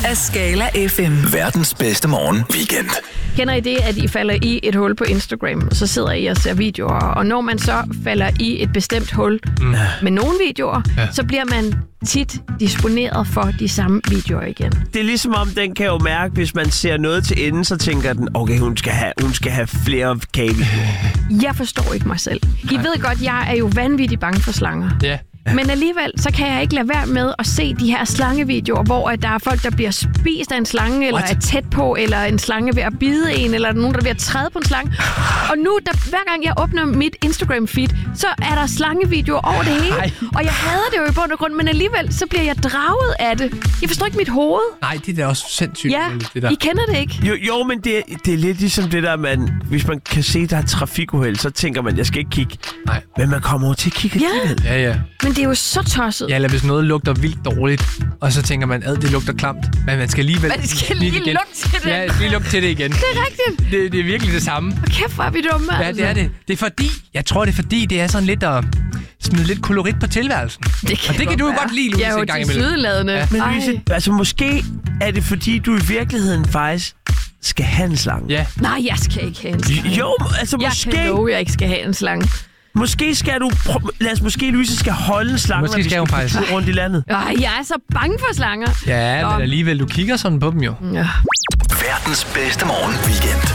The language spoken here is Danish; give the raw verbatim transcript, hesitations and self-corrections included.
af Skala F M. Verdens bedste morgen weekend. Kender I det, at I falder i et hul på Instagram, så sidder I og ser videoer, og når man så falder i et bestemt hul mm. med nogle videoer, ja. så bliver man tit disponeret for de samme videoer igen. Det er ligesom om, den kan jo mærke, hvis man ser noget til enden, så tænker den, okay, hun skal have, hun skal have flere kagevideoer. Jeg forstår ikke mig selv. I ved godt, jeg er jo vanvittigt bange for slanger. Ja. Men alligevel, så kan jeg ikke lade være med at se de her slangevideoer, hvor der er folk, der bliver spist af en slange, eller What? er tæt på, eller en slange ved at bide en, eller nogen, der er ved at træde på en slange. Og nu, der, hver gang jeg åbner mit Instagram-feed, så er der slangevideoer over det hele. Ej. Og jeg hader det jo i bund og grund, men alligevel, så bliver jeg draget af det. Jeg forstår ikke mit hoved. Nej, det er da også sindssygt. Ja, det der. I kender det ikke? Jo, jo men det, det er lidt ligesom det der, man, hvis man kan se, der er trafikuheld, så tænker man, jeg skal ikke kigge. Nej. Men man kommer over til at kigge ja. alligevel. Ja, ja. Men det er jo så tosset. Ja, eller hvis noget lugter vildt dårligt, og så tænker man, at det lugter klamt. Men man skal alligevel... Man skal lige igen. lugte til det. Ja, lige lugte til det igen. Det er rigtigt. Det, det er virkelig det samme. Og kæft, hvor er vi dumme, Ja, altså. det er det. Det er fordi, jeg tror, det er fordi, det er sådan lidt at smide lidt kolorit på tilværelsen. Det kan og det kan du jo godt lide, Louise, ja, en gang imellem. Sydeladende. Ja. Men Louise, altså måske er det fordi, du i virkeligheden faktisk skal have en slange. Ja. Nej, jeg skal ikke have en slange. Jo, altså jeg måske... Jeg kan love, jeg ikke skal have en slange. Måske skal du... Prøv, lad os måske, Louise skal holde en slange, Måske skal hun faktisk rundt i landet. Ej, jeg er så bange for slanger. Ja, men alligevel, du kigger sådan på dem jo. Ja. Verdens bedste morgen weekend.